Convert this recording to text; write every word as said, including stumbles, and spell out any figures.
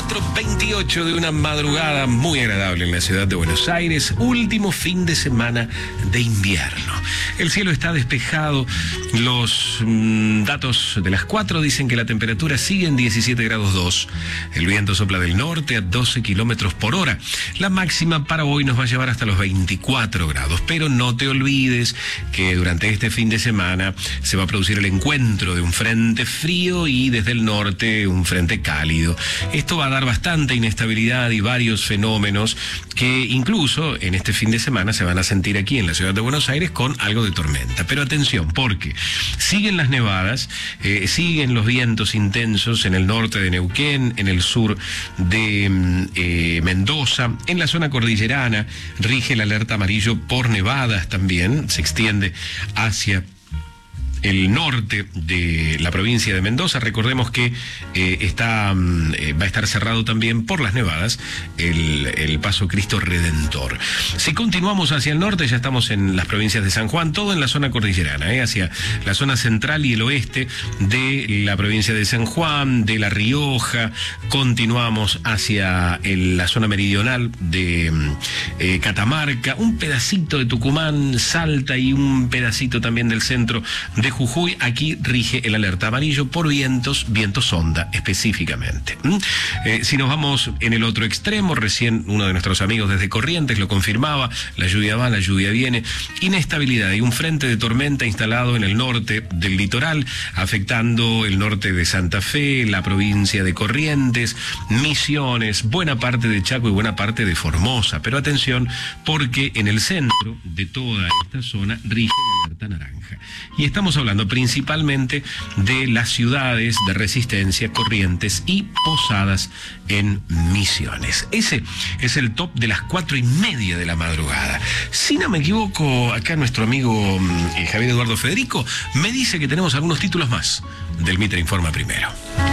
cuatro veintiocho de una madrugada muy agradable en la ciudad de Buenos Aires, último fin de semana de invierno. El cielo está despejado, los mmm, datos de las cuatro dicen que la temperatura sigue en diecisiete grados dos, el viento sopla del norte a doce kilómetros por hora. La máxima para hoy nos va a llevar hasta los veinticuatro grados, pero no te olvides que durante este fin de semana se va a producir el encuentro de un frente frío y desde el norte un frente cálido. Esto va a dar bastante inestabilidad y varios fenómenos que incluso en este fin de semana se van a sentir aquí en la ciudad de Buenos Aires con algo de tormenta. Pero atención, porque siguen las nevadas, eh, siguen los vientos intensos en el norte de Neuquén, en el sur de eh, Mendoza, en la zona cordillerana rige el alerta amarillo por nevadas también, se extiende hacia el norte de la provincia de Mendoza. Recordemos que eh, está, eh, va a estar cerrado también por las nevadas el, el paso Cristo Redentor. Si continuamos hacia el norte, ya estamos en las provincias de San Juan, todo en la zona cordillerana, eh, hacia la zona central y el oeste de la provincia de San Juan, de La Rioja, continuamos hacia el, la zona meridional de eh, Catamarca, un pedacito de Tucumán, Salta y un pedacito también del centro de Jujuy. Aquí rige el alerta amarillo por vientos, vientos onda específicamente. ¿Mm? Eh, si nos vamos en el otro extremo, recién uno de nuestros amigos desde Corrientes lo confirmaba, la lluvia va, la lluvia viene, inestabilidad y un frente de tormenta instalado en el norte del litoral, afectando el norte de Santa Fe, la provincia de Corrientes, Misiones, buena parte de Chaco y buena parte de Formosa. Pero atención, porque en el centro de toda esta zona rige la alerta naranja. Y estamos hablando principalmente de las ciudades de Resistencia, Corrientes y Posadas en Misiones. Ese es el top de las cuatro y media de la madrugada. Si no me equivoco, acá nuestro amigo eh, Javier Eduardo Federico me dice que tenemos algunos títulos más del Mitre Informa Primero.